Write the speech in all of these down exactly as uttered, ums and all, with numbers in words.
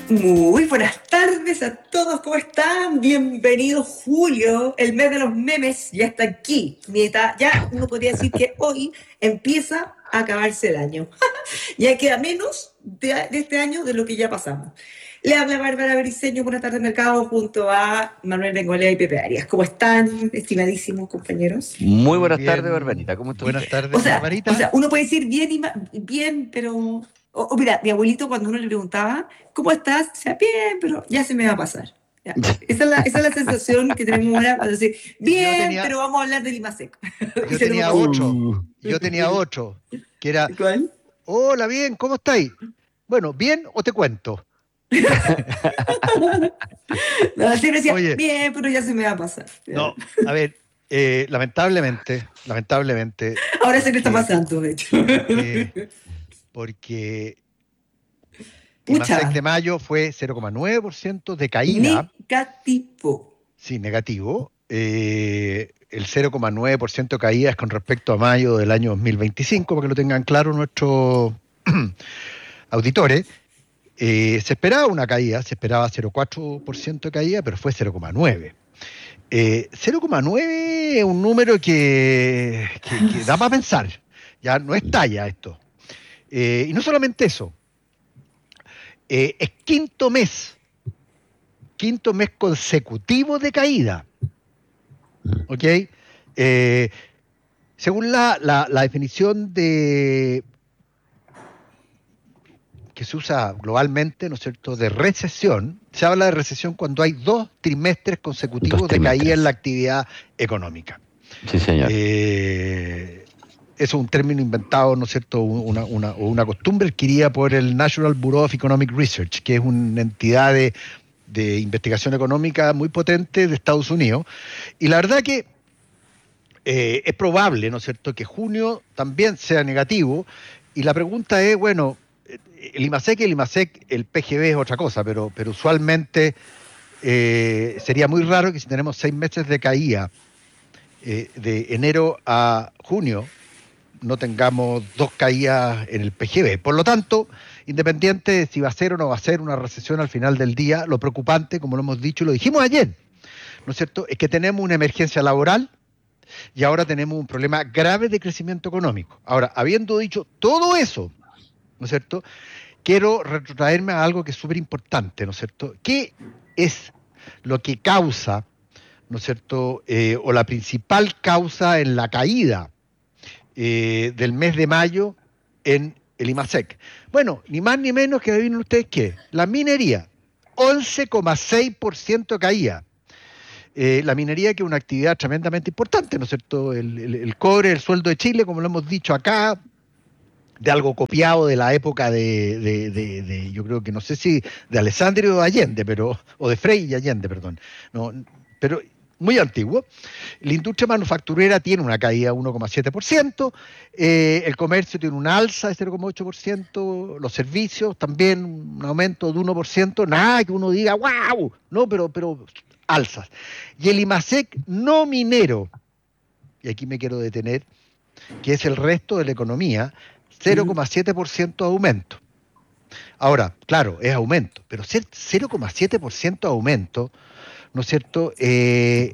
Muy buenas tardes a todos, ¿cómo están? Bienvenido julio, el mes de los memes ya está aquí. Ya uno podría decir que hoy empieza a acabarse el año. Ya queda menos de, de este año de lo que ya pasamos. Le habla Bárbara Briceño, buenas tardes mercado, junto a Manuel Bengolea y Pepe Arias. ¿Cómo están, estimadísimos compañeros? Muy Muy buenas tardes, bien. Barbarita. ¿Cómo estás Buenas usted? O tardes, sea, o Barbarita. sea, uno puede decir bien, y ma- bien, pero... O, o mira, mi abuelito cuando uno le preguntaba, ¿cómo estás? Decía, bien, pero ya se me va a pasar. Ya. Esa es la, esa es la sensación que tenemos ahora cuando decir, Yo bien, tenía, pero vamos a hablar de Limasec. Y yo se nos va a tenía pasar. otro. Uh, Yo tenía otro. Que era, ¿Cuál? hola, bien, ¿cómo estáis? Bueno, ¿bien o te cuento? No, siempre decía, Oye, bien, pero ya se me va a pasar. Ya. no, a ver, eh, lamentablemente, lamentablemente, Ahora se me está porque, pasando, de hecho. porque, porque IMASEC de Pucha, mayo fue cero coma nueve por ciento de caída, negativo. sí, negativo. Eh, el cero coma nueve por ciento de caída es con respecto a mayo del año dos mil veinticinco, para que lo tengan claro nuestros auditores. Eh, se esperaba una caída, se esperaba cero coma cuatro por ciento de caída, pero fue cero coma nueve por ciento. Eh, cero coma nueve es un número que, que, que da para pensar, ya no es talla esto. Eh, y no solamente eso, eh, es quinto mes, quinto mes consecutivo de caída, ¿ok? Eh, según la, la, la definición de que se usa globalmente, ¿no es cierto?, de recesión, se habla de recesión cuando hay dos trimestres Dos consecutivos de caída en la trimestres. actividad económica. Sí, señor. Eh, eso es un término inventado, ¿no es cierto?, una, una, una costumbre adquirida por el National Bureau of Economic Research, que es una entidad de, de investigación económica muy potente de Estados Unidos. Y la verdad que eh, es probable, ¿no es cierto?, que junio también sea negativo. Y la pregunta es, bueno, el IMASEC, el IMASEC, el P G B es otra cosa, pero, pero usualmente eh, sería muy raro que si tenemos seis meses de caída eh, de enero a junio, no tengamos dos caídas en el P G B. Por lo tanto, independiente de si va a ser o no va a ser una recesión al final del día, lo preocupante, como lo hemos dicho y lo dijimos ayer, ¿no es cierto?, es que tenemos una emergencia laboral y ahora tenemos un problema grave de crecimiento económico. Ahora, habiendo dicho todo eso, ¿no es cierto?, quiero retrotraerme a algo que es súper importante, ¿no es cierto? ¿Qué es lo que causa, ¿no es cierto?, eh, o la principal causa en la caída eh, del mes de mayo en el IMASEC? Bueno, ni más ni menos que adivinen ustedes qué, la minería, once coma seis por ciento caía. Eh, la minería, que es una actividad tremendamente importante, ¿no es cierto? El, el, el cobre, el sueldo de Chile, como lo hemos dicho acá, de algo copiado de la época de, de, de, de, yo creo que no sé si de Alessandro o de Allende, pero, o de Frei y Allende, perdón, no, pero muy antiguo. La industria manufacturera tiene una caída de uno coma siete por ciento, eh, el comercio tiene una alza de cero coma ocho por ciento, los servicios también un aumento de uno por ciento, nada que uno diga, wow, no, pero, pero alzas. Y el IMASEC no minero, y aquí me quiero detener, que es el resto de la economía, cero coma siete por ciento de aumento. Ahora, claro, es aumento, pero cero coma siete por ciento de aumento, ¿no es cierto?, eh,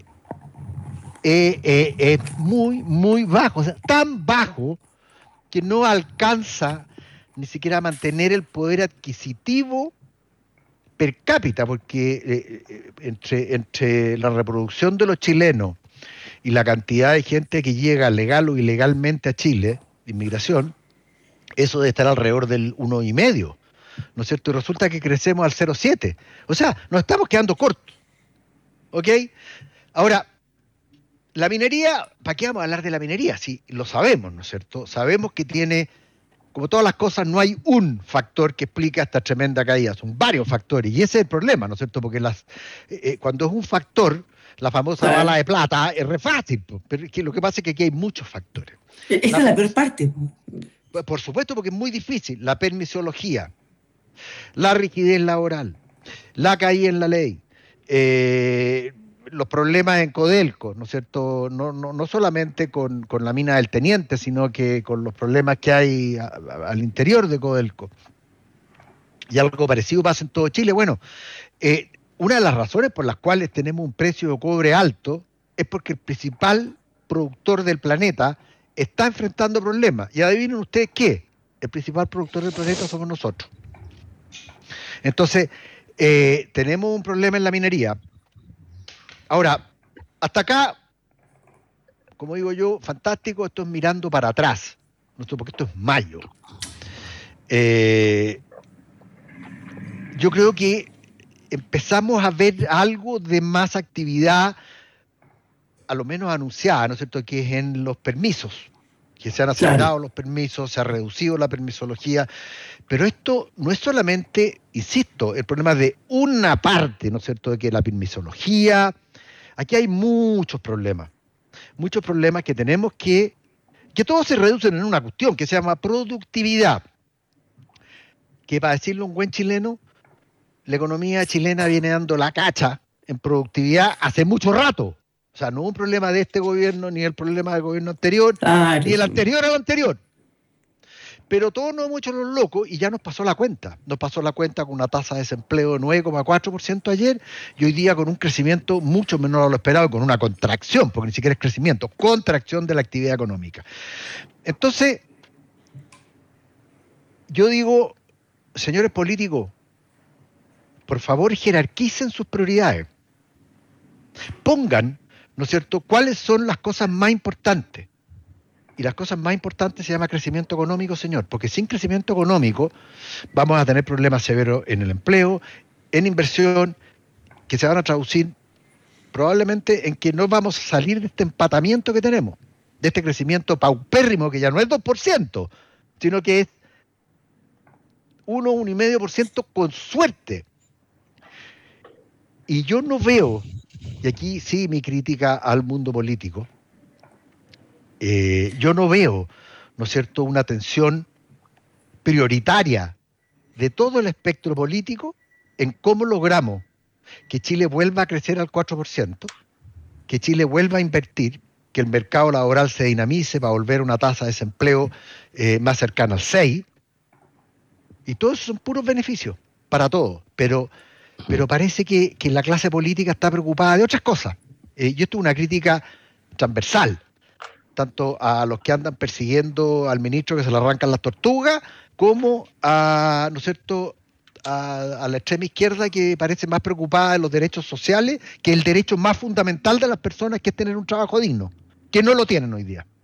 eh, eh, es muy, muy bajo, o sea, tan bajo que no alcanza ni siquiera a mantener el poder adquisitivo per cápita, porque eh, eh, entre, entre la reproducción de los chilenos y la cantidad de gente que llega legal o ilegalmente a Chile, de inmigración, eso debe estar alrededor del uno coma cinco, ¿no es cierto? Y resulta que crecemos al cero coma siete. O sea, nos estamos quedando cortos, ¿ok? Ahora, la minería, ¿para qué vamos a hablar de la minería? Sí, lo sabemos, ¿no es cierto? Sabemos que tiene, como todas las cosas, no hay un factor que explique esta tremenda caída, son varios factores, y ese es el problema, ¿no es cierto? Porque las, eh, eh, cuando es un factor, la famosa bala Claro. de plata, es re fácil, pero es que lo que pasa es que aquí hay muchos factores. Esa La, es la peor parte. por supuesto, porque es muy difícil, la permisología, la rigidez laboral, la caída en la ley, eh, los problemas en Codelco, ¿no es cierto? No, no, no solamente con, con la mina del Teniente, sino que con los problemas que hay a, a, al interior de Codelco. y algo parecido pasa en todo Chile. Bueno, eh, una de las razones por las cuales tenemos un precio de cobre alto es porque el principal productor del planeta está enfrentando problemas. Y adivinen ustedes qué, el principal productor del planeta somos nosotros. Entonces, eh, tenemos un problema en la minería. Ahora, hasta acá, como digo yo, fantástico, esto es mirando para atrás, porque esto es mayo. Eh, yo creo que empezamos a ver algo de más actividad, a lo menos anunciada, ¿no es cierto?, que es en los permisos, que se han acelerado claro. los permisos, se ha reducido la permisología, pero esto no es solamente, insisto, el problema de una parte, ¿no es cierto?, de que la permisología, aquí hay muchos problemas, muchos problemas que tenemos que, que todos se reducen en una cuestión que se llama productividad, que para decirlo un buen chileno, la economía chilena viene dando la cacha en productividad hace mucho rato. O sea, no es un problema de este gobierno, ni el problema del gobierno anterior, ah, ni el sí. anterior al anterior. Pero todos nos hemos hecho los locos y ya nos pasó la cuenta. Nos pasó la cuenta con una tasa de desempleo de nueve coma cuatro por ciento ayer y hoy día con un crecimiento mucho menor a lo esperado, con una contracción, porque ni siquiera es crecimiento, contracción de la actividad económica. Entonces, yo digo, señores políticos, por favor jerarquicen sus prioridades. Pongan, ¿no es cierto?, cuáles son las cosas más importantes. Y las cosas más importantes se llama crecimiento económico, señor, porque sin crecimiento económico vamos a tener problemas severos en el empleo, en inversión, que se van a traducir probablemente en que no vamos a salir de este empatamiento que tenemos, de este crecimiento paupérrimo que ya no es dos por ciento, sino que es uno, uno coma cinco por ciento con suerte. Y yo no veo, y aquí sí mi crítica al mundo político, eh, yo no veo, ¿no es cierto?, una atención prioritaria de todo el espectro político en cómo logramos que Chile vuelva a crecer al cuatro por ciento, que Chile vuelva a invertir, que el mercado laboral se dinamice para volver a una tasa de desempleo eh, más cercana al seis, y todo eso son puros beneficios para todos, pero... pero parece que, que la clase política está preocupada de otras cosas. Eh, y esto es una crítica transversal, tanto a los que andan persiguiendo al ministro que se le arrancan las tortugas, como a, ¿no es cierto?, a, a la extrema izquierda que parece más preocupada de los derechos sociales que el derecho más fundamental de las personas, que es tener un trabajo digno, que no lo tienen hoy día.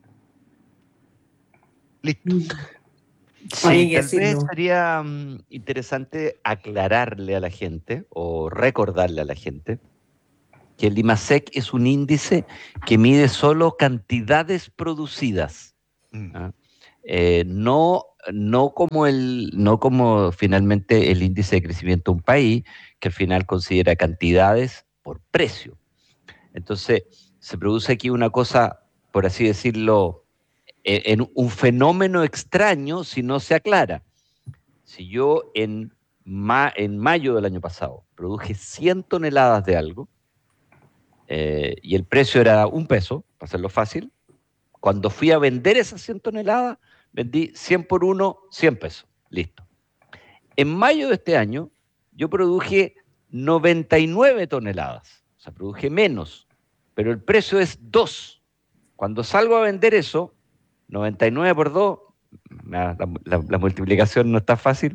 Listo. Sí, tal vez sería um, interesante aclararle a la gente o recordarle a la gente que el IMASEC es un índice que mide solo cantidades producidas, mm. ¿ah? eh, no, no, como el, no como finalmente el índice de crecimiento de un país, que al final considera cantidades por precio. Entonces, se produce aquí una cosa, por así decirlo, en un fenómeno extraño si no se aclara. Si yo en, ma, en mayo del año pasado produje cien toneladas de algo eh, y el precio era un peso, para hacerlo fácil, cuando fui a vender esas cien toneladas, vendí cien por uno, cien pesos. Listo. En mayo de este año yo produje noventa y nueve toneladas, o sea, produje menos, pero el precio es dos. Cuando salgo a vender eso, noventa y nueve por dos, la, la, la multiplicación no está fácil,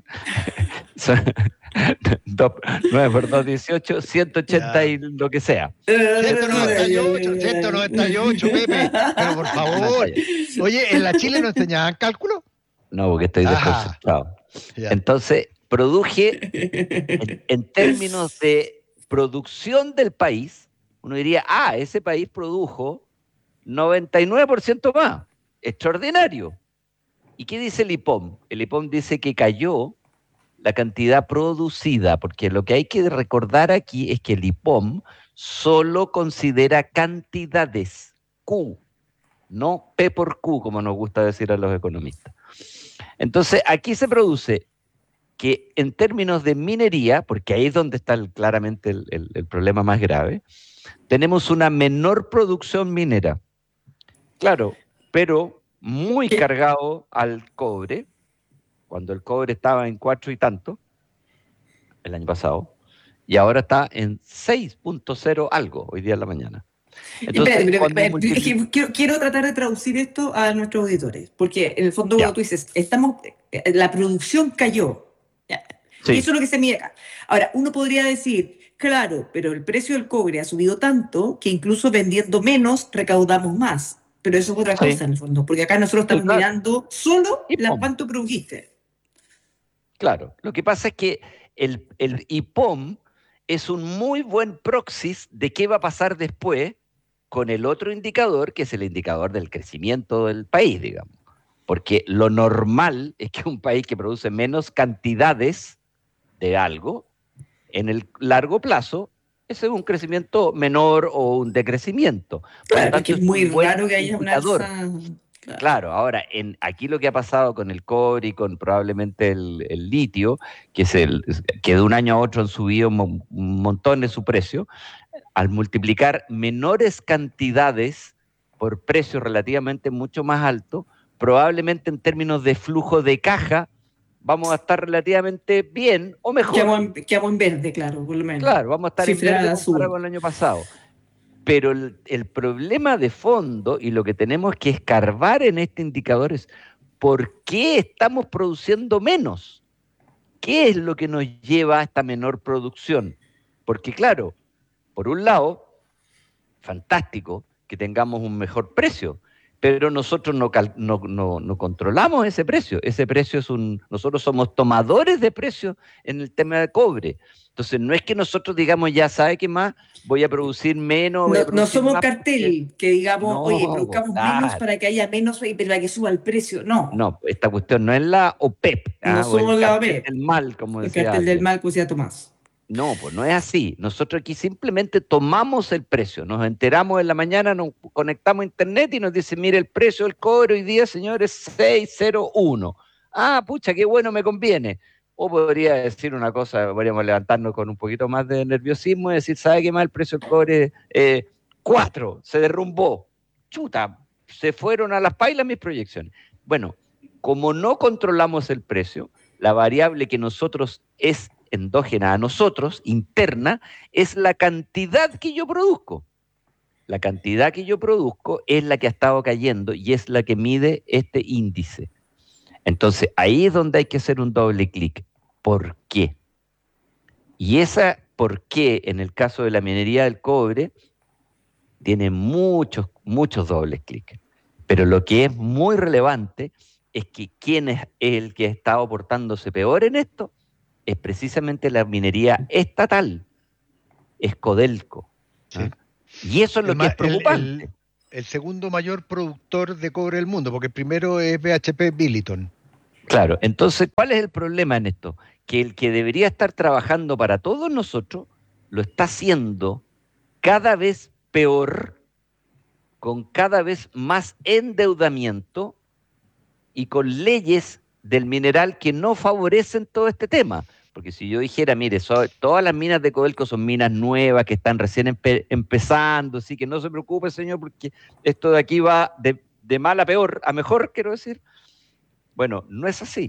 nueve por dos, dieciocho, ciento ochenta y lo que sea. ciento noventa y ocho, ciento noventa y ocho, Pepe, pero por favor. Oye, ¿en la Chile no enseñaban cálculo? No, porque estoy desconcentrado. Entonces, produje, en, en términos de producción del país, uno diría, ah, ese país produjo noventa y nueve por ciento más. Extraordinario. ¿Y qué dice el I P O M? El I P O M dice que cayó la cantidad producida, porque lo que hay que recordar aquí es que el I P O M solo considera cantidades, Q, no P por Q, como nos gusta decir a los economistas. Entonces, aquí se produce que en términos de minería, porque ahí es donde está el, claramente el, el, el problema más grave, tenemos una menor producción minera. Claro, pero muy cargado al cobre, cuando el cobre estaba en cuatro y tanto, el año pasado, y ahora está en seis punto cero algo, hoy día en la mañana. Entonces, espera, espera, espera, multiplic... quiero, quiero tratar de traducir esto a nuestros auditores, porque en el fondo cuando tú dices, estamos, la producción cayó, sí. Y eso es lo que se mide acá. Ahora, uno podría decir, claro, pero el precio del cobre ha subido tanto que incluso vendiendo menos recaudamos más, pero eso es otra cosa sí. En el fondo, porque acá nosotros estamos sí, claro. mirando solo la cuánto produjiste. Claro, lo que pasa es que el, el I P O M es un muy buen proxy de qué va a pasar después con el otro indicador, que es el indicador del crecimiento del país, digamos. Porque lo normal es que un país que produce menos cantidades de algo, en el largo plazo, ese es un crecimiento menor o un decrecimiento. Claro, tanto, es, es muy raro que haya una alza. Claro, claro ahora, en, aquí lo que ha pasado con el cobre y con probablemente el, el litio, que, es el, que de un año a otro han subido un montón de su precio, al multiplicar menores cantidades por precios relativamente mucho más altos, probablemente en términos de flujo de caja vamos a estar relativamente bien o mejor. Quedamos en, quedamos en verde, claro, por lo menos. Claro, vamos a estar Cifra en verde comparado con el año pasado. Pero el, el problema de fondo y lo que tenemos que escarbar en este indicador es ¿por qué estamos produciendo menos? ¿Qué es lo que nos lleva a esta menor producción? Porque claro, por un lado, fantástico que tengamos un mejor precio, pero nosotros no, no, no, no controlamos ese precio. Ese precio es un... Nosotros somos tomadores de precios en el tema del cobre. Entonces, no es que nosotros digamos, ya, ¿sabe qué más? Voy a producir menos. No, a producir no somos más cartel, porque... que digamos, no, oye, produzcamos claro. menos para que haya menos, para que suba el precio. No. No, esta cuestión no es la O P E P. No ¿ah? somos el la O P E P. El mal, como el decía. El cartel alguien. del mal, como decía Tomás. No, pues no es así. Nosotros aquí simplemente tomamos el precio, nos enteramos en la mañana, nos conectamos a internet y nos dice, mire, el precio del cobre hoy día, señores, seis cero uno. Ah, pucha, qué bueno, me conviene. O podría decir una cosa, podríamos levantarnos con un poquito más de nerviosismo y decir, ¿sabe qué más? El precio del cobre, eh, cuatro, se derrumbó. Chuta, se fueron a las pailas mis proyecciones. Bueno, como no controlamos el precio, la variable que nosotros es endógena a nosotros, interna, es la cantidad que yo produzco. La cantidad que yo produzco es la que ha estado cayendo y es la que mide este índice. Entonces, ahí es donde hay que hacer un doble clic. ¿Por qué? Y esa por qué, en el caso de la minería del cobre, tiene muchos, muchos dobles clics. Pero lo que es muy relevante es que quién es el que ha estado portándose peor en esto es precisamente la minería estatal, es Codelco. Sí. ¿eh? Y eso es lo el, que es preocupante. El, el, el segundo mayor productor de cobre del mundo, porque el primero es B H P Billiton. Claro, entonces, ¿cuál es el problema en esto? Que el que debería estar trabajando para todos nosotros, lo está haciendo cada vez peor, con cada vez más endeudamiento y con leyes del mineral que no favorecen todo este tema. Porque si yo dijera, mire, so, todas las minas de Codelco son minas nuevas que están recién empe empezando, así que no se preocupe, señor, porque esto de aquí va de, de mal a peor, a mejor, quiero decir. Bueno, no es así.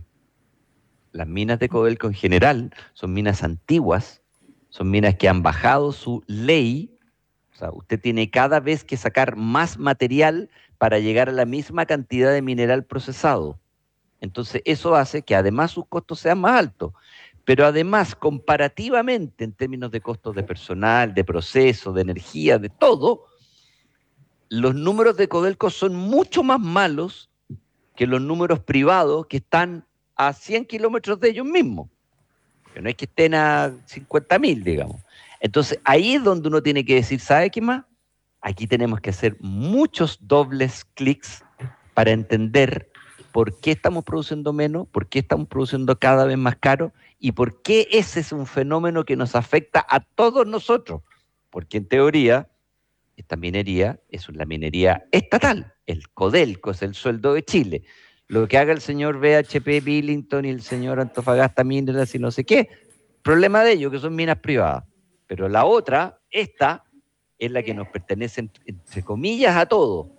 Las minas de Codelco en general son minas antiguas, son minas que han bajado su ley. O sea, usted tiene cada vez que sacar más material para llegar a la misma cantidad de mineral procesado. Entonces, eso hace que además sus costos sean más altos. Pero además, comparativamente, en términos de costos de personal, de proceso, de energía, de todo, los números de Codelco son mucho más malos que los números privados que están a cien kilómetros de ellos mismos. Que no es que estén a cincuenta mil, digamos. Entonces, ahí es donde uno tiene que decir, ¿sabe qué más? Aquí tenemos que hacer muchos dobles clics para entender por qué estamos produciendo menos, por qué estamos produciendo cada vez más caro y por qué ese es un fenómeno que nos afecta a todos nosotros. Porque en teoría, esta minería es la minería estatal. El Codelco es el sueldo de Chile. Lo que haga el señor B H P Billiton y el señor Antofagasta Mineras y no sé qué, problema de ellos, que son minas privadas. Pero la otra, esta, es la que nos pertenece, entre comillas, a todos.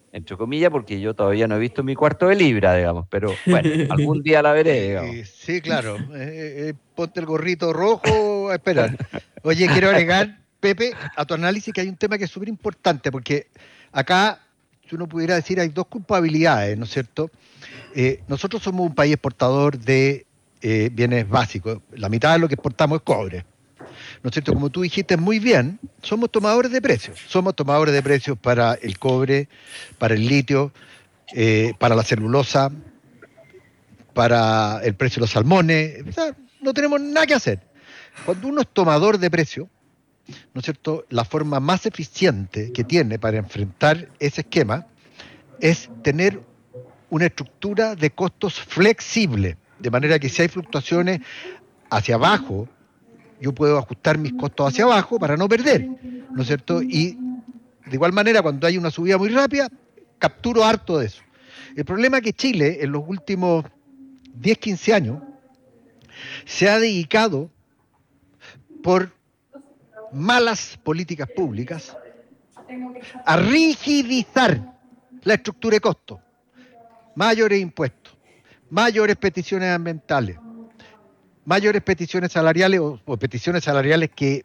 entre comillas, porque yo todavía no he visto mi cuarto de libra, digamos, pero bueno, algún día la veré, digamos. Eh, sí, claro. Eh, eh, ponte el gorrito rojo a esperar. Oye, quiero agregar, Pepe, a tu análisis que hay un tema que es súper importante, porque acá, si uno pudiera decir, hay dos culpabilidades, ¿no es cierto? Eh, nosotros somos un país exportador de eh, bienes básicos. La mitad de lo que exportamos es cobre. ¿No es cierto? Como tú dijiste muy bien, somos tomadores de precios. Somos tomadores de precios para el cobre, para el litio, eh, para la celulosa, para el precio de los salmones. O sea, no tenemos nada que hacer. Cuando uno es tomador de precio, ¿no es cierto? La forma más eficiente que tiene para enfrentar ese esquema es tener una estructura de costos flexible, de manera que si hay fluctuaciones hacia abajo, yo puedo ajustar mis costos hacia abajo para no perder, ¿no es cierto? Y de igual manera, cuando hay una subida muy rápida, capturo harto de eso. El problema es que Chile, en los últimos diez, quince años, se ha dedicado por malas políticas públicas a rigidizar la estructura de costos, mayores impuestos, mayores peticiones ambientales, mayores peticiones salariales o, o peticiones salariales que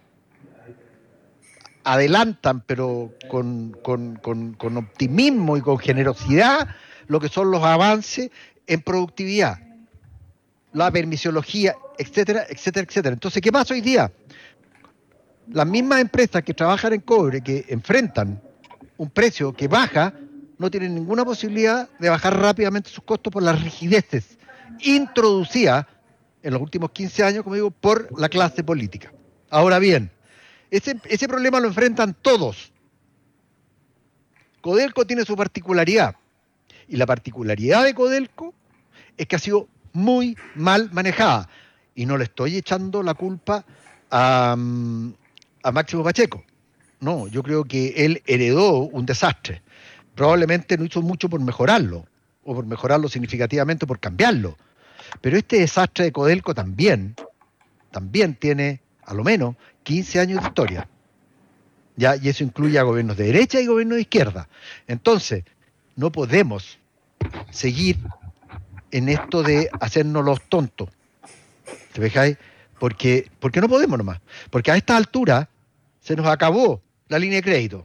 adelantan, pero con, con, con, con optimismo y con generosidad, lo que son los avances en productividad, la permisología, etcétera, etcétera, etcétera. Entonces, ¿qué pasa hoy día? Las mismas empresas que trabajan en cobre, que enfrentan un precio que baja, no tienen ninguna posibilidad de bajar rápidamente sus costos por las rigideces introducidas en los últimos quince años, como digo, por la clase política. Ahora bien, ese, ese problema lo enfrentan todos. Codelco tiene su particularidad, y la particularidad de Codelco es que ha sido muy mal manejada, y no le estoy echando la culpa a, a Máximo Pacheco. No, yo creo que él heredó un desastre. Probablemente no hizo mucho por mejorarlo, o por mejorarlo significativamente, por cambiarlo. Pero este desastre de Codelco también, también tiene, a lo menos, quince años de historia. ¿Ya? Y eso incluye a gobiernos de derecha y gobiernos de izquierda. Entonces, no podemos seguir en esto de hacernos los tontos. ¿Te fijáis? Porque, porque no podemos nomás. Porque a esta altura se nos acabó la línea de crédito.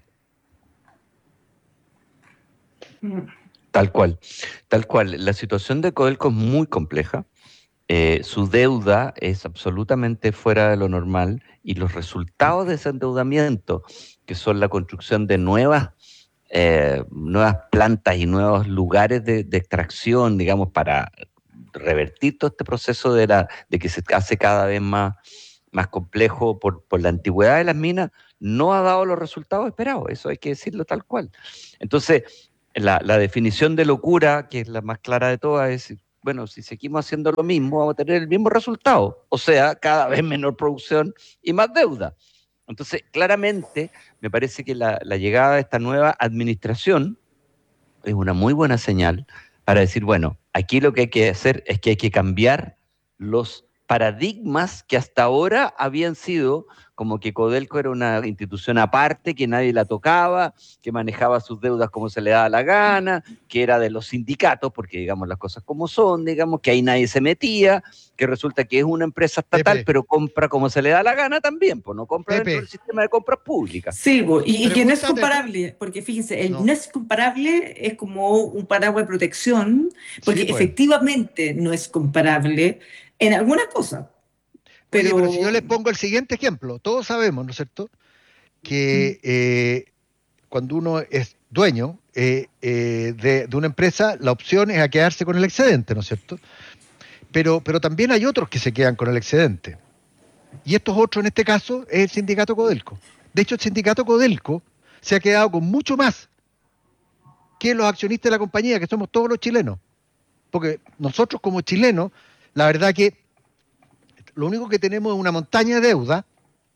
Tal cual, tal cual. La situación de Codelco es muy compleja. Eh, su deuda es absolutamente fuera de lo normal y los resultados de ese endeudamiento, que son la construcción de nuevas, eh, nuevas plantas y nuevos lugares de, de extracción, digamos, para revertir todo este proceso de, la, de que se hace cada vez más, más complejo por, por la antigüedad de las minas, no ha dado los resultados esperados. Eso hay que decirlo tal cual. Entonces, la, la definición de locura, que es la más clara de todas, es, bueno, si seguimos haciendo lo mismo, vamos a tener el mismo resultado, o sea, cada vez menor producción y más deuda. Entonces, claramente, me parece que la, la llegada de esta nueva administración es una muy buena señal para decir, bueno, aquí lo que hay que hacer es que hay que cambiar los paradigmas que hasta ahora habían sido como que Codelco era una institución aparte, que nadie la tocaba, que manejaba sus deudas como se le daba la gana, que era de los sindicatos, porque digamos las cosas como son, digamos, que ahí nadie se metía, que resulta que es una empresa estatal, Pepe, pero compra como se le da la gana también, pues no compra Pepe, dentro del sistema de compras públicas. Sí, bo, y, y que no es Pregúntate- comparable, porque fíjense, el No. no es comparable es como un paraguas de protección, porque Sí, pues. efectivamente no es comparable en algunas cosas. Oye, Pero, pero si yo les pongo el siguiente ejemplo, todos sabemos, ¿no es cierto?, que eh, cuando uno es dueño eh, eh, de, de una empresa, la opción es a quedarse con el excedente, ¿no es cierto? Pero, pero también hay otros que se quedan con el excedente. Y estos otros, en este caso, es el sindicato Codelco. De hecho, el sindicato Codelco se ha quedado con mucho más que los accionistas de la compañía, que somos todos los chilenos. Porque nosotros como chilenos, la verdad que lo único que tenemos es una montaña de deuda,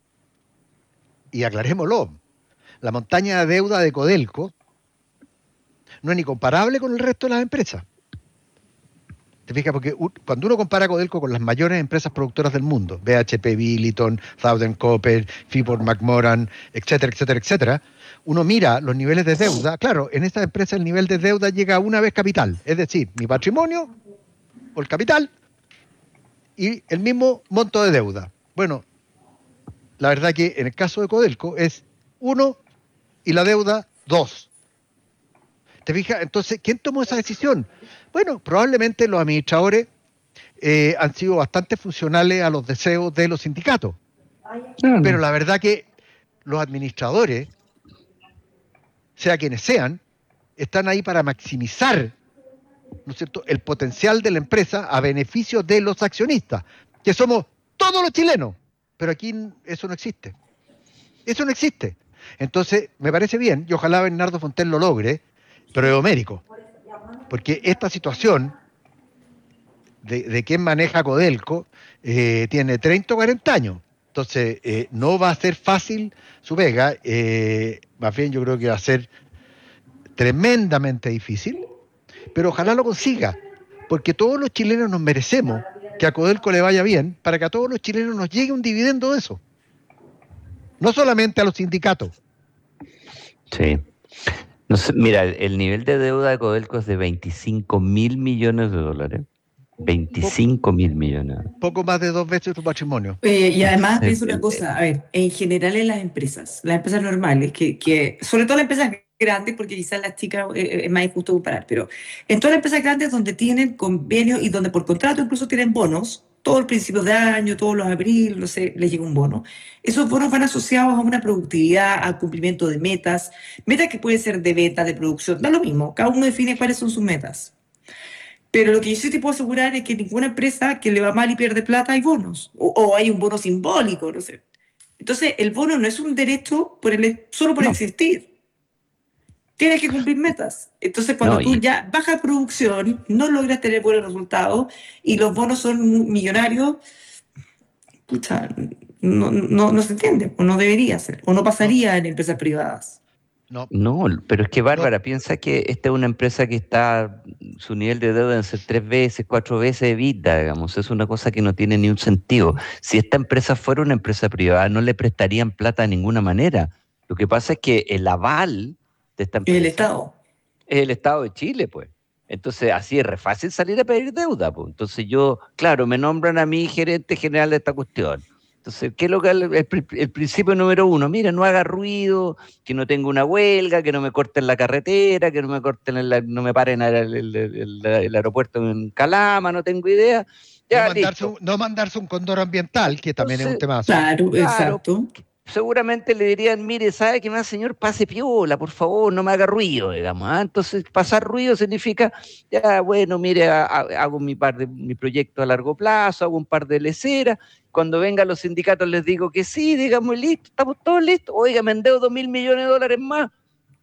y aclarémoslo, la montaña de deuda de Codelco no es ni comparable con el resto de las empresas. ¿Te fijas? Porque uh, cuando uno compara Codelco con las mayores empresas productoras del mundo, B H P Billiton, Southern Copper, Freeport McMoran, etcétera, etcétera, etcétera, uno mira los niveles de deuda. Claro, en esta empresa el nivel de deuda llega a una vez capital, es decir, mi patrimonio o el capital y el mismo monto de deuda. Bueno, la verdad que en el caso de Codelco es uno y la deuda dos. ¿Te fijas? Entonces, ¿quién tomó esa decisión? Bueno, probablemente los administradores eh, han sido bastante funcionales a los deseos de los sindicatos. Claro. Pero la verdad que los administradores, sea quienes sean, están ahí para maximizar, ¿no es cierto?, el potencial de la empresa a beneficio de los accionistas, que somos todos los chilenos. Pero aquí eso no existe. Eso no existe. Entonces, me parece bien, y ojalá Bernardo Fontel lo logre, pero es homérico. Porque esta situación de, de quién maneja Codelco eh, tiene treinta o cuarenta años. Entonces, eh, no va a ser fácil su pega. Eh, más bien, yo creo que va a ser tremendamente difícil, pero ojalá lo consiga. Porque todos los chilenos nos merecemos que a Codelco le vaya bien, para que a todos los chilenos nos llegue un dividendo de eso. No solamente a los sindicatos. Sí. No sé, mira, el nivel de deuda de Codelco es de veinticinco mil millones de dólares. veinticinco mil millones. Poco más de dos veces tu patrimonio. Eh, y además, pienso una cosa, a ver, en general en las empresas, las empresas normales, que, que sobre todo las empresas grandes, porque quizás las chicas eh, es más injusto comparar, pero en todas las empresas grandes donde tienen convenios y donde por contrato incluso tienen bonos, todo el principio de año, todos los abril, no sé, les llega un bono. Esos bonos van asociados a una productividad, al cumplimiento de metas, metas que pueden ser de venta, de producción, da lo mismo, cada uno define cuáles son sus metas. Pero lo que yo sí te puedo asegurar es que ninguna empresa que le va mal y pierde plata hay bonos, o, o hay un bono simbólico, no sé. Entonces, el bono no es un derecho por el, solo por no. existir. Tienes que cumplir metas. Entonces, cuando no, tú y... ya bajas producción, no logras tener buenos resultados y los bonos son millonarios, pucha, no, no, no se entiende, o no debería ser, o no pasaría en empresas privadas. No, no, pero es que Bárbara, no. piensa que esta es una empresa que está, su nivel de deuda debe ser tres veces, cuatro veces EBITDA, digamos, es una cosa que no tiene ni un sentido. Si esta empresa fuera una empresa privada, no le prestarían plata de ninguna manera. Lo que pasa es que el aval de esta empresa el Estado. Es el Estado de Chile, pues. Entonces, así es re fácil salir a pedir deuda, pues. Entonces yo, claro, me nombran a mí gerente general de esta cuestión. Entonces, ¿qué es lo que el, el, el principio número uno? Mira, no haga ruido, que no tenga una huelga, que no me corten la carretera, que no me corten el, no me paren el, el, el, el aeropuerto en Calama, no tengo idea. Ya, no, mandarse un, no mandarse un condoro ambiental, que también Entonces, es un tema. Claro, claro, exacto. Seguramente le dirían, mire, ¿sabe qué más, señor? Pase piola, por favor, no me haga ruido, digamos. ¿eh? Entonces, pasar ruido significa, ya, bueno, mire, a, a, hago mi, par de, mi proyecto a largo plazo, hago un par de leceras. Cuando vengan los sindicatos les digo que sí, digamos, listo, estamos todos listos. Oiga, me endeudo mil millones de dólares más.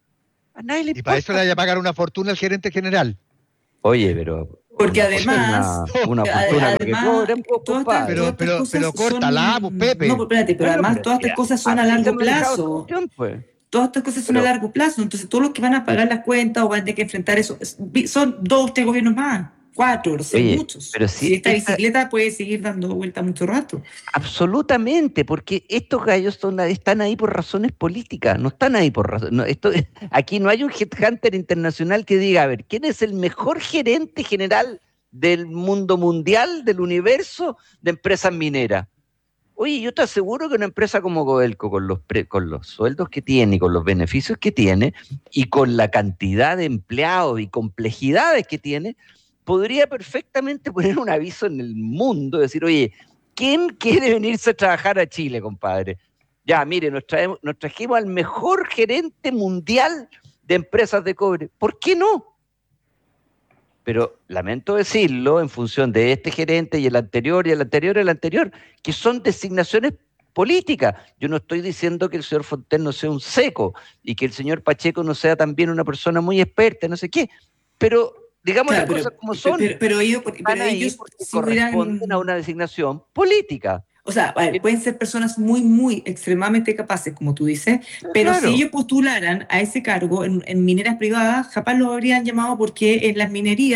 A nadie le y para eso le vaya a pagar una fortuna al gerente general. Oye, pero... Porque además, una, una fortuna además, que cobren, pues, todas pero, pero, pero, pero córtala, pues, Pepe. No, espérate, pero bueno, además pero todas estas cosas son a largo plazo. Cuestión, pues. Todas estas cosas son pero, a largo plazo. Entonces, todos los que van a pagar las cuentas o van a tener que enfrentar eso, son dos, tres gobiernos más. Cuatro, son Oye, muchos. Pero si, si esta esta, bicicleta puede seguir dando vuelta mucho rato. Absolutamente, porque estos gallos son, están ahí por razones políticas, no están ahí por razones. No, esto, aquí no hay un headhunter internacional que diga, a ver, ¿quién es el mejor gerente general del mundo mundial, del universo de empresas mineras? Oye, yo te aseguro que una empresa como Codelco, con los, pre, con los sueldos que tiene y con los beneficios que tiene y con la cantidad de empleados y complejidades que tiene, podría perfectamente poner un aviso en el mundo, decir, oye, ¿quién quiere venirse a trabajar a Chile, compadre? Ya, mire, nos, traemos, nos trajimos al mejor gerente mundial de empresas de cobre. ¿Por qué no? Pero lamento decirlo, en función de este gerente y el anterior y el anterior y el anterior, que son designaciones políticas. Yo no estoy diciendo que el señor Fontel no sea un seco y que el señor Pacheco no sea también una persona muy experta, no sé qué, pero... digamos claro, las pero, cosas como son, pero, pero ellos, pero ellos si corresponden hubieran... a una designación política. O sea, ver, pueden ser personas muy, muy extremadamente capaces, como tú dices, pero claro. si ellos postularan a ese cargo en, en mineras privadas, jamás lo habrían llamado porque en las minerías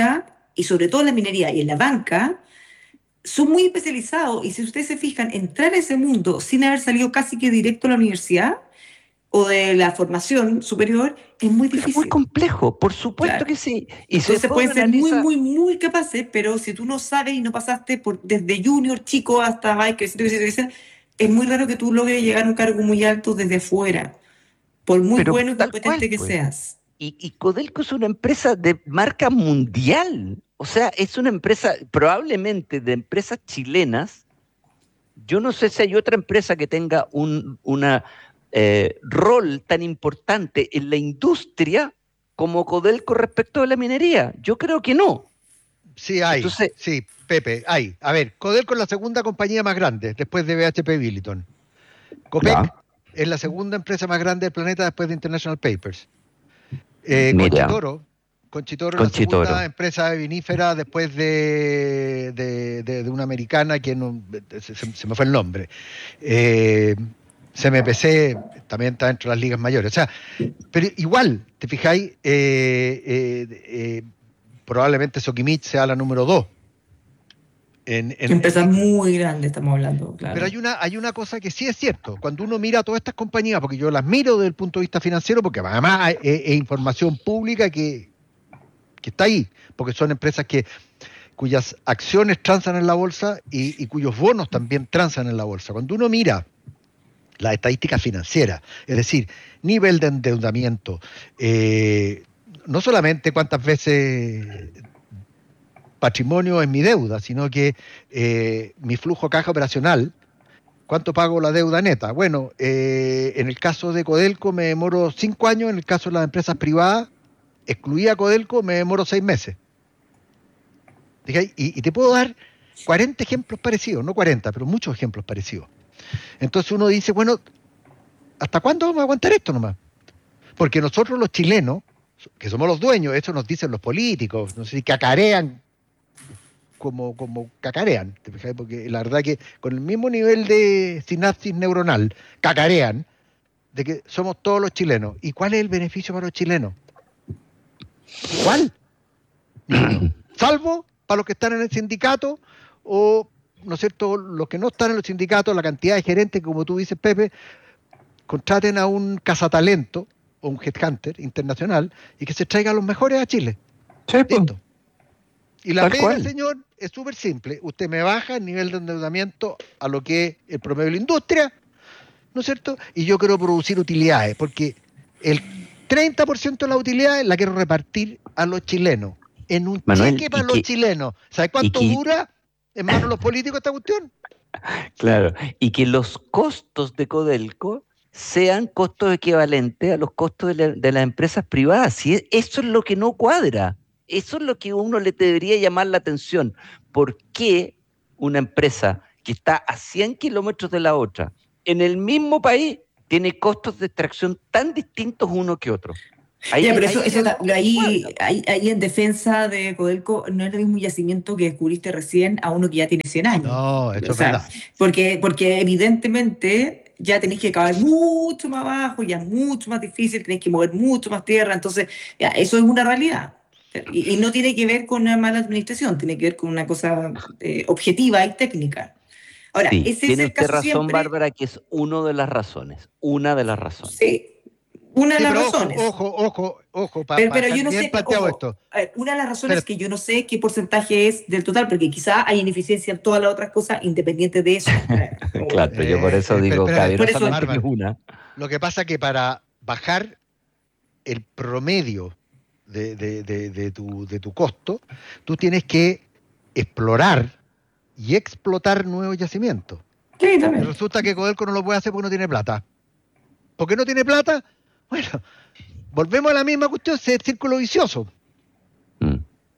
y sobre todo en la minería y en la banca, son muy especializados, y si ustedes se fijan, entrar a ese mundo sin haber salido casi que directo a la universidad o de la formación superior es muy difícil. Es muy complejo, por supuesto claro. que sí. Y Entonces pueden ser analiza... muy, muy, muy capaces, pero si tú no sabes y no pasaste por desde junior, chico, hasta va creciendo, creciendo, es muy raro que tú logres llegar a un cargo muy alto desde afuera, por muy pero bueno y competente cual, que pues. seas. Y, y Codelco es una empresa de marca mundial. O sea, es una empresa, probablemente de empresas chilenas. Yo no sé si hay otra empresa que tenga un una, eh, rol tan importante en la industria como Codelco respecto de la minería. Yo creo que no. Sí, hay. Entonces, sí, Pepe, hay. A ver, Codelco es la segunda compañía más grande después de B H P Billiton. Copec ¿no? es la segunda empresa más grande del planeta después de International Papers. Eh, Conchitoro. Conchitoro es la segunda empresa vinífera después de, de, de, de una americana que no, se, se me fue el nombre. Eh, C M P C también está dentro de las ligas mayores. O sea, pero igual, te fijáis, eh, eh, eh, probablemente Sokimich sea la número dos. En, en, empresas en, muy grandes estamos hablando, claro. Pero hay una, hay una cosa que sí es cierto. Cuando uno mira a todas estas compañías, porque yo las miro desde el punto de vista financiero, porque además es, es información pública que, que está ahí, porque son empresas que cuyas acciones transan en la bolsa y, y cuyos bonos también transan en la bolsa. Cuando uno mira las estadísticas financieras, es decir, nivel de endeudamiento, eh, no solamente cuántas veces patrimonio es mi deuda, sino que eh, mi flujo caja operacional, ¿cuánto pago la deuda neta? Bueno, eh, en el caso de Codelco me demoro cinco años, en el caso de las empresas privadas, excluía Codelco, me demoro seis meses. Y, y te puedo dar cuarenta ejemplos parecidos, no cuarenta, pero muchos ejemplos parecidos. Entonces uno dice, bueno, ¿hasta cuándo vamos a aguantar esto nomás? Porque nosotros los chilenos, que somos los dueños, eso nos dicen los políticos, no sé si cacarean como, como cacarean, ¿te fijas? Porque la verdad que con el mismo nivel de sinapsis neuronal, cacarean, de que somos todos los chilenos. ¿Y cuál es el beneficio para los chilenos? ¿Cuál? Salvo para los que están en el sindicato o, ¿no es cierto?, los que no están en los sindicatos, la cantidad de gerentes, como tú dices, Pepe, contraten a un cazatalento o un headhunter internacional y que se traiga a los mejores a Chile. Sí, listo. Y la pega, señor, es súper simple. Usted me baja el nivel de endeudamiento a lo que es el promedio de la industria, ¿no es cierto? Y yo quiero producir utilidades, porque el treinta por ciento de las utilidades la quiero repartir a los chilenos, en un Manuel, cheque para los que, chilenos. ¿Sabes cuánto que, dura en manos de los políticos esta cuestión? Claro, y que los costos de Codelco sean costos equivalentes a los costos de, la, de las empresas privadas. Y eso es lo que no cuadra. Eso es lo que uno le debería llamar la atención. ¿Por qué una empresa que está a cien kilómetros de la otra, en el mismo país, tiene costos de extracción tan distintos uno que otro? Ahí, ya, pero ahí, eso, eso está, ahí, ahí, ahí en defensa de Codelco no es el mismo yacimiento que descubriste recién a uno que ya tiene cien años. No, eso o es sea, verdad. Porque, porque evidentemente ya tenéis que cavar mucho más abajo, ya es mucho más difícil, tenéis que mover mucho más tierra, entonces ya, eso es una realidad. Y, y no tiene que ver con una mala administración, tiene que ver con una cosa eh, objetiva y técnica. Ahora, sí, ese tiene es el usted caso razón, siempre... Bárbara, que es una de las razones, una de las razones. Sí. Una de sí, las pero razones. Ojo, ojo, ojo, ojo, para pero, pa pero yo no bien sé, planteado ojo, esto. A ver, una de las razones pero, es que yo no sé qué porcentaje es del total, porque quizá hay ineficiencia en todas las otras cosas independientes de eso. Claro, yo por eso eh, digo, pero, Javier, por eso, Bárbara, es una. Lo que pasa es que para bajar el promedio de, de, de, de, tu, de tu costo, tú tienes que explorar y explotar nuevos yacimientos. Sí, también. Y resulta que Codelco no lo puede hacer porque no tiene plata. ¿Por qué no tiene plata? Bueno, volvemos a la misma cuestión, es el círculo vicioso. Mm.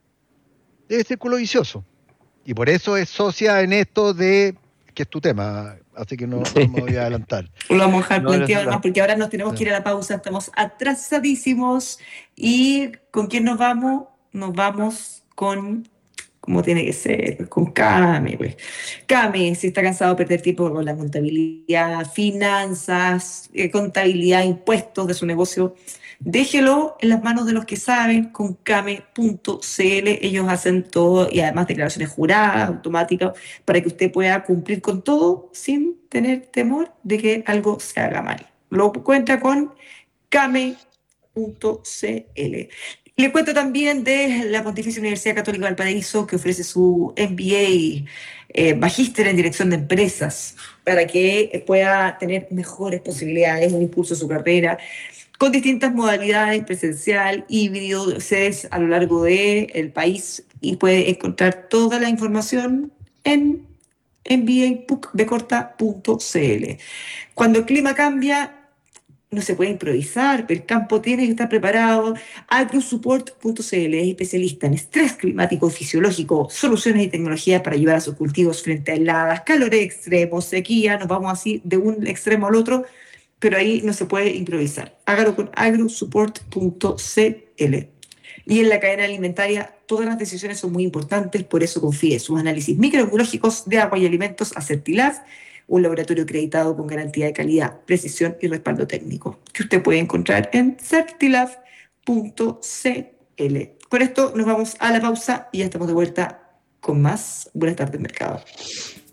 Es el círculo vicioso. Y por eso es socia en esto de, que es tu tema, así que no, sí. no me voy a adelantar. Lo vamos a dejar no, planteado más, porque ahora nos tenemos sí. que ir a la pausa, estamos atrasadísimos. ¿Y con quién nos vamos? Nos vamos con... como tiene que ser, con Cami, pues. Cami, si está cansado de perder tiempo con la contabilidad, finanzas, eh, contabilidad, impuestos de su negocio, Déjelo en las manos de los que saben con came punto c l. Ellos hacen todo y además declaraciones juradas, automáticas, para que usted pueda cumplir con todo sin tener temor de que algo se haga mal. Lo cuenta con came punto c l. Le cuento también de la Pontificia Universidad Católica de Valparaíso, que ofrece su M B A, eh, Magíster en Dirección de Empresas, para que pueda tener mejores posibilidades, un impulso a su carrera, con distintas modalidades, presencial, híbrido, sedes a lo largo del país, y puede encontrar toda la información en m b a p u c b corta punto c l. Cuando el clima cambia, no se puede improvisar, el campo tiene que estar preparado. agrosupport punto c l es especialista en estrés climático y fisiológico, soluciones y tecnologías para ayudar a sus cultivos frente a heladas, calores extremos, sequía. Nos vamos así de un extremo al otro, pero ahí no se puede improvisar. Hágalo con agrosupport punto c l. Y en la cadena alimentaria, todas las decisiones son muy importantes, por eso confíe sus análisis microbiológicos de agua y alimentos a Certilab, un laboratorio acreditado con garantía de calidad, precisión y respaldo técnico, que usted puede encontrar en certilab punto c l. Con esto nos vamos a la pausa y ya estamos de vuelta con más Buenas tardes, Mercado.